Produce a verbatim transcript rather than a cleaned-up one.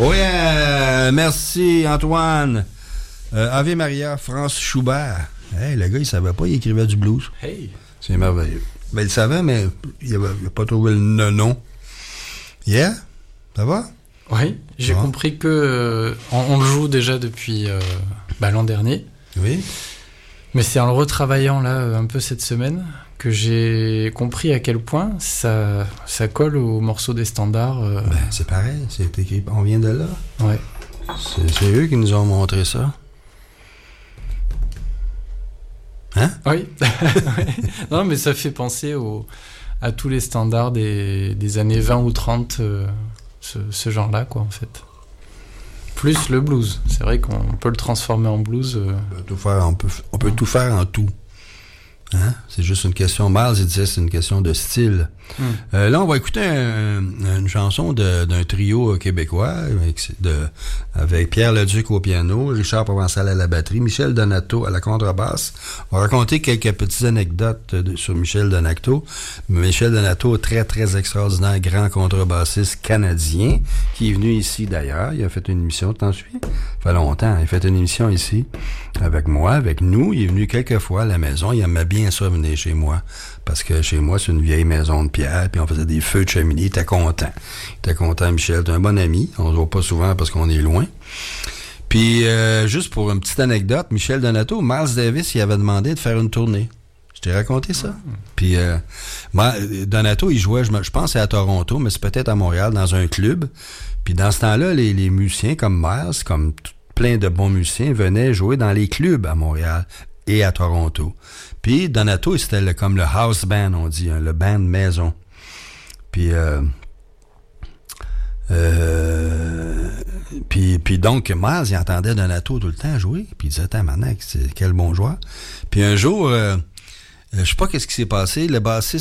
Oui, euh, merci Antoine. Euh, Ave Maria, France Schubert. Hey, le gars, il savait pas, il écrivait du blues. Hey! C'est merveilleux. Ben, il savait, mais il n'a pas trouvé le nom. Yeah? Ça va? Oui, j'ai bon. compris que euh, on, on le joue déjà depuis euh, bah, l'an dernier. Oui. Mais c'est en le retravaillant là un peu cette semaine que j'ai compris à quel point ça, ça colle aux morceaux des standards. Euh... Ben, c'est pareil, c'est écrit, on vient de là. Ouais. C'est, c'est eux qui nous ont montré ça. Hein? Oui. Non, mais ça fait penser au, à tous les standards des, des années vingt ou trente, euh, ce, ce genre-là, quoi, en fait. Plus le blues. C'est vrai qu'on peut le transformer en blues. Euh... On peut tout faire, on peut, on peut tout faire en tout. Hein? C'est juste une question, Miles, il disait, c'est une question de style. Mm. Euh, là, on va écouter un, une chanson de, d'un trio québécois avec, de, avec Pierre Leduc au piano, Richard Provençal à la batterie, Michel Donato à la contrebasse. On va raconter quelques petites anecdotes de, sur Michel Donato. Michel Donato, très, très extraordinaire, grand contrebassiste canadien, qui est venu ici d'ailleurs. Il a fait une émission, t'en suis? Ça fait longtemps. Il a fait une émission ici avec moi, avec nous. Il est venu quelques fois à la maison. Il aimait bien ça venir chez moi. Parce que chez moi, c'est une vieille maison de pierre, puis on faisait des feux de cheminée. Il était content. Il était content, Michel. T'es un bon ami. On se voit pas souvent parce qu'on est loin. Puis, euh, juste pour une petite anecdote, Michel Donato, Miles Davis, il avait demandé de faire une tournée. Je t'ai raconté ça. Mm. Puis, euh, moi, Donato, il jouait, je, me, je pense, c'est à Toronto, mais c'est peut-être à Montréal, dans un club. Puis, dans ce temps-là, les, les musiciens comme Miles, comme t- plein de bons musiciens, venaient jouer dans les clubs à Montréal et à Toronto. Puis Donato, c'était le, comme le house band, on dit, hein, le band maison. Puis, euh, euh, puis, puis donc, Miles, il entendait Donato tout le temps jouer. Puis il disait, attends, maintenant, c'est, quel bon joueur. Puis un jour, euh, je sais pas qu'est-ce qui s'est passé, le bassiste